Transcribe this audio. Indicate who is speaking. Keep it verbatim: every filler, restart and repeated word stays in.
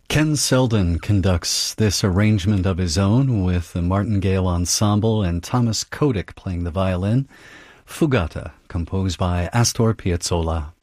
Speaker 1: Ken Selden conducts this arrangement of his own with the Martingale Ensemble and Thomas Kotick playing the violin. Fugata, composed by Astor Piazzolla.